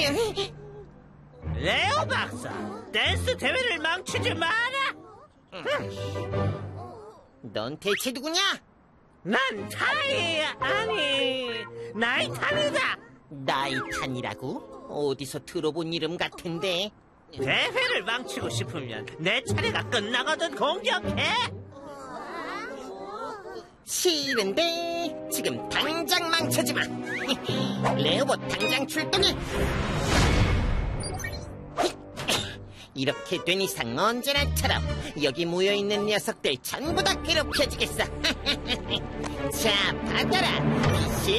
레오 박사, 댄스 대회를 망치지 마라. 넌 대체 누구냐? 난 타이, 아니, 나이탄이다. 나이탄이라고? 어디서 들어본 이름 같은데? 대회를 망치고 싶으면 내 차례가 끝나거든 공격해. 싫은데 지금 당장 망쳐지마. 레오봇 당장 출동해. 이렇게 된 이상 언제나처럼 여기 모여있는 녀석들 전부 다 괴롭혀주겠어. 자, 받아라.